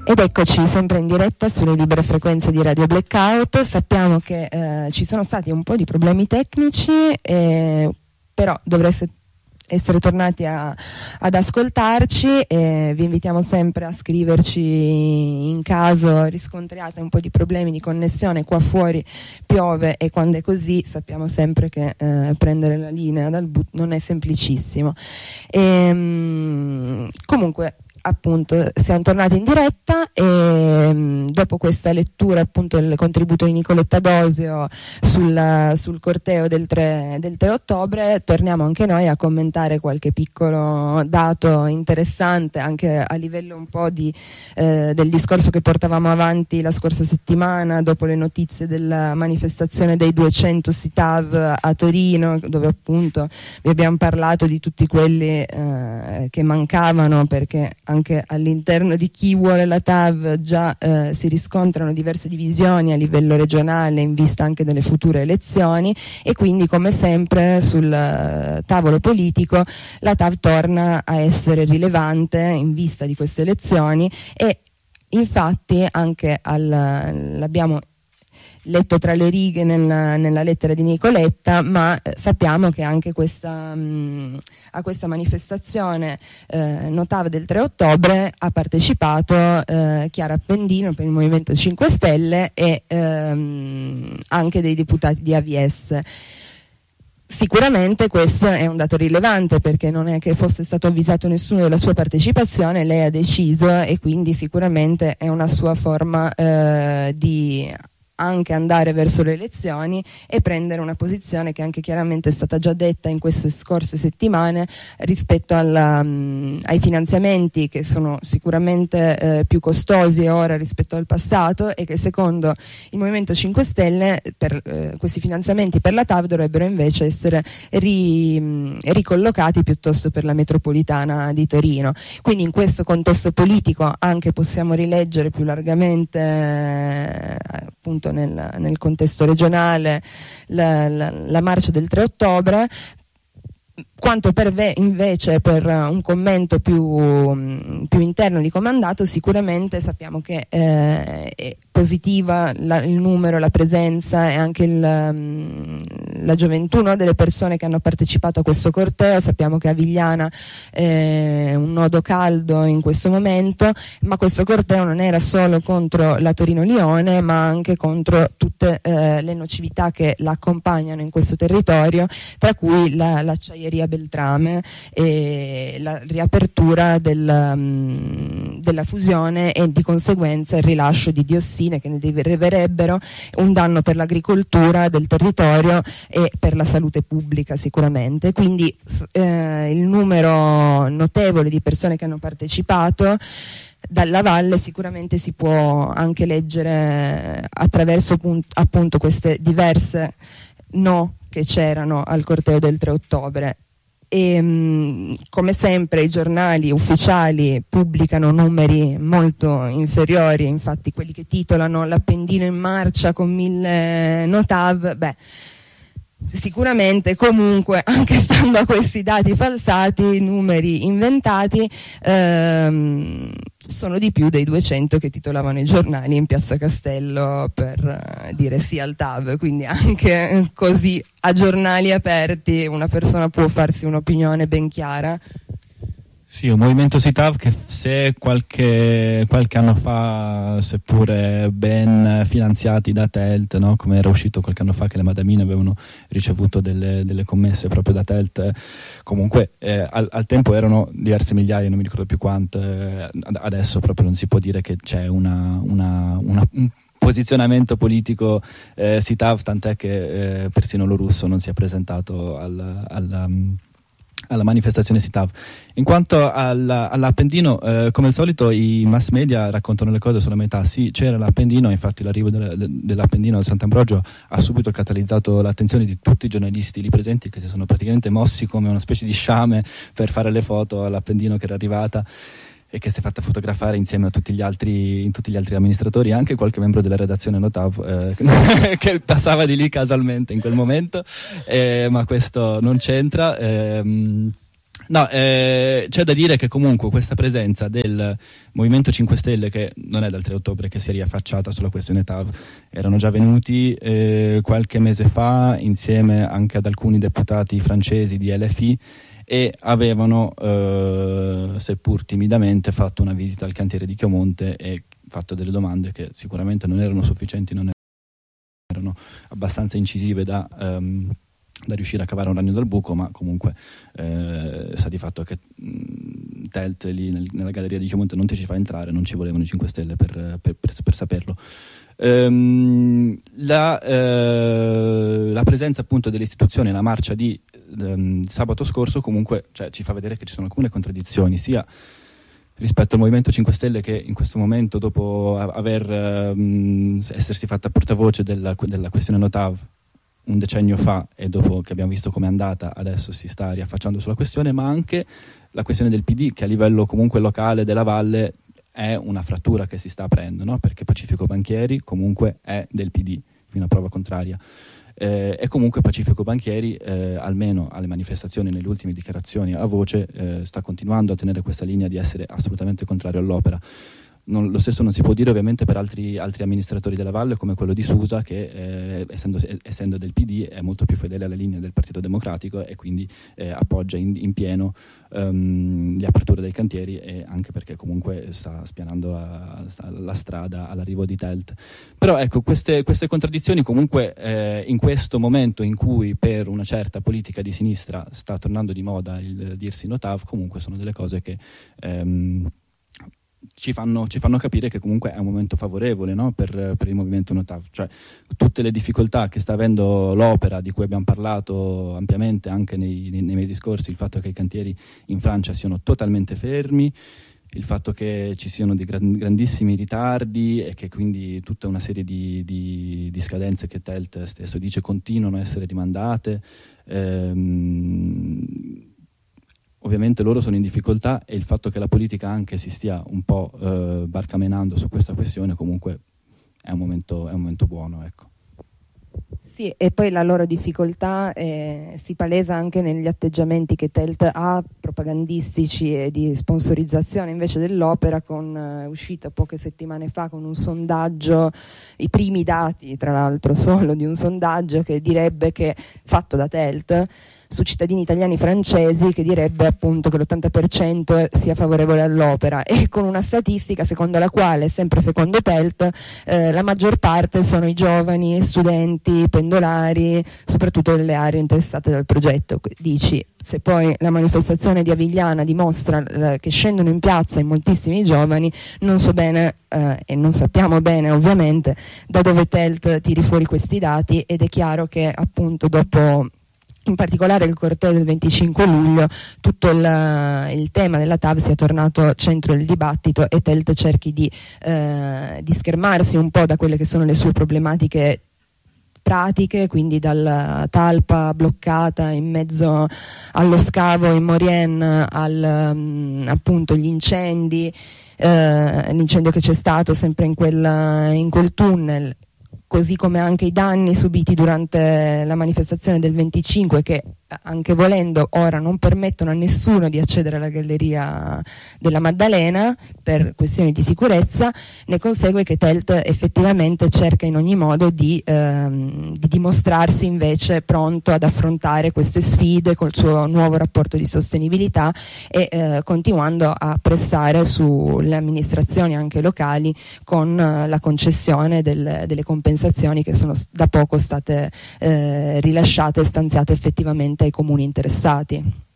Ed eccoci sempre in diretta sulle libere frequenze di Radio Blackout. Sappiamo che ci sono stati un po' di problemi tecnici, però dovreste essere tornati ad ascoltarci, e vi invitiamo sempre a scriverci in caso riscontriate un po' di problemi di connessione. Qua fuori piove e quando è così sappiamo sempre che prendere la linea dal boot non è semplicissimo. Comunque, appunto, siamo tornati in diretta e dopo questa lettura, appunto, del contributo di Nicoletta Dosio sul corteo del 3 ottobre, torniamo anche noi a commentare qualche piccolo dato interessante anche a livello un po' del discorso che portavamo avanti la scorsa settimana dopo le notizie della manifestazione dei 200 SITAV a Torino, dove appunto vi abbiamo parlato di tutti quelli che mancavano, perché anche all'interno di chi vuole la TAV già si riscontrano diverse divisioni a livello regionale in vista anche delle future elezioni, e quindi come sempre sul tavolo politico la TAV torna a essere rilevante in vista di queste elezioni. E infatti anche l'abbiamo letto tra le righe nella lettera di Nicoletta, ma sappiamo che anche a questa manifestazione NoTAV del 3 ottobre ha partecipato Chiara Appendino per il Movimento 5 Stelle e anche dei deputati di AVS. Sicuramente questo è un dato rilevante, perché non è che fosse stato avvisato nessuno della sua partecipazione, lei ha deciso, e quindi sicuramente è una sua forma di anche andare verso le elezioni e prendere una posizione che anche chiaramente è stata già detta in queste scorse settimane rispetto ai finanziamenti, che sono sicuramente più costosi ora rispetto al passato, e che secondo il Movimento 5 Stelle questi finanziamenti per la TAV dovrebbero invece essere ricollocati piuttosto per la metropolitana di Torino. Quindi in questo contesto politico anche possiamo rileggere più largamente, appunto nel contesto regionale, la marcia del 3 ottobre. Quanto invece per un commento più interno di comandato, sicuramente sappiamo che è positiva il numero, la presenza e anche la gioventù, no, delle persone che hanno partecipato a questo corteo. Sappiamo che Avigliana è un nodo caldo in questo momento, ma questo corteo non era solo contro la Torino-Lione, ma anche contro tutte le nocività che la accompagnano in questo territorio, tra cui l'acciaieria Beltrame e la riapertura della fusione e di conseguenza il rilascio di diossine che ne deriverebbero un danno per l'agricoltura del territorio e per la salute pubblica sicuramente. Quindi il numero notevole di persone che hanno partecipato dalla valle sicuramente si può anche leggere attraverso appunto queste diverse no che c'erano al corteo del 3 ottobre. E come sempre i giornali ufficiali pubblicano numeri molto inferiori, infatti quelli che titolano l'Appendino in marcia con 1000 NoTAV, sicuramente comunque, anche stando a questi dati falsati, numeri inventati, sono di più dei 200 che titolavano i giornali in Piazza Castello per dire sì al TAV. Quindi anche così a giornali aperti una persona può farsi un'opinione ben chiara. Sì, un movimento SITAV che se qualche anno fa, seppure ben finanziati da Telt, no? Come era uscito qualche anno fa che le Madamine avevano ricevuto delle commesse proprio da Telt, comunque al tempo erano diverse migliaia, non mi ricordo più quante, adesso proprio non si può dire che c'è un posizionamento politico SITAV, tant'è che persino lo Russo non si è presentato alla manifestazione SITAV. In quanto all'Appendino, come al solito i mass media raccontano le cose sulla metà. Sì, c'era l'Appendino, infatti l'arrivo dell'Appendino a Sant'Ambrogio ha subito catalizzato l'attenzione di tutti i giornalisti lì presenti, che si sono praticamente mossi come una specie di sciame per fare le foto all'Appendino che era arrivata e che si è fatta fotografare insieme a tutti gli altri amministratori, anche qualche membro della redazione NoTAV che passava di lì casualmente in quel momento, ma questo non c'entra. No, c'è da dire che comunque questa presenza del Movimento 5 Stelle, che non è dal 3 ottobre che si è riaffacciata sulla questione TAV, erano già venuti qualche mese fa insieme anche ad alcuni deputati francesi di LFI e avevano, seppur timidamente, fatto una visita al cantiere di Chiomonte e fatto delle domande che sicuramente non erano sufficienti, non erano abbastanza incisive da riuscire a cavare un ragno dal buco, ma comunque sta di fatto che Telt lì nella galleria di Chiomonte non ti ci fa entrare, non ci volevano i 5 Stelle per saperlo. La presenza appunto delle istituzioni, la marcia di sabato scorso comunque, cioè, ci fa vedere che ci sono alcune contraddizioni sia rispetto al Movimento 5 Stelle, che in questo momento, dopo essersi fatta portavoce della questione Notav un decennio fa e dopo che abbiamo visto com'è andata, adesso si sta riaffacciando sulla questione, ma anche la questione del PD, che a livello comunque locale della Valle è una frattura che si sta aprendo, no? Perché Pacifico Banchieri comunque è del PD fino a prova contraria, e comunque Pacifico Banchieri, almeno alle manifestazioni, nelle ultime dichiarazioni a voce, sta continuando a tenere questa linea di essere assolutamente contrario all'opera. Lo stesso non si può dire ovviamente per altri amministratori della Valle, come quello di Susa, che essendo del PD è molto più fedele alla linea del Partito Democratico e quindi appoggia in pieno le aperture dei cantieri, e anche perché comunque sta spianando la strada all'arrivo di Telt. Però ecco, queste contraddizioni comunque in questo momento in cui per una certa politica di sinistra sta tornando di moda il dirsi Notav, comunque sono delle cose che ci fanno capire che comunque è un momento favorevole, no? per il movimento Notav. Cioè, tutte le difficoltà che sta avendo l'opera, di cui abbiamo parlato ampiamente anche nei mesi scorsi, il fatto che i cantieri in Francia siano totalmente fermi, il fatto che ci siano dei grandissimi ritardi e che quindi tutta una serie di scadenze che Telt stesso dice continuano a essere rimandate, ovviamente loro sono in difficoltà, e il fatto che la politica anche si stia un po' barcamenando su questa questione comunque è un momento buono, ecco. Sì, e poi la loro difficoltà si palesa anche negli atteggiamenti che Telt ha, propagandistici e di sponsorizzazione invece dell'opera, con uscita poche settimane fa con un sondaggio, i primi dati tra l'altro solo di un sondaggio che direbbe che, fatto da Telt, su cittadini italiani francesi, che direbbe appunto che l'80% sia favorevole all'opera, e con una statistica secondo la quale, sempre secondo Telt, la maggior parte sono i giovani, studenti, pendolari, soprattutto delle aree interessate dal progetto. Dici, se poi la manifestazione di Avigliana dimostra che scendono in piazza in moltissimi giovani, non so bene e non sappiamo bene ovviamente da dove Telt tiri fuori questi dati, ed è chiaro che appunto dopo in particolare il corteo del 25 luglio tutto il tema della TAV sia tornato centro del dibattito, e Telt cerchi di schermarsi un po' da quelle che sono le sue problematiche pratiche, quindi dalla talpa bloccata in mezzo allo scavo in Maurienne appunto gli incendi, l'incendio che c'è stato sempre in quel tunnel, così come anche i danni subiti durante la manifestazione del 25, che anche volendo ora non permettono a nessuno di accedere alla galleria della Maddalena per questioni di sicurezza. Ne consegue che Telt effettivamente cerca in ogni modo di dimostrarsi invece pronto ad affrontare queste sfide col suo nuovo rapporto di sostenibilità, e continuando a pressare sulle amministrazioni anche locali con la concessione delle compensazioni che sono da poco state rilasciate e stanziate effettivamente ai comuni interessati.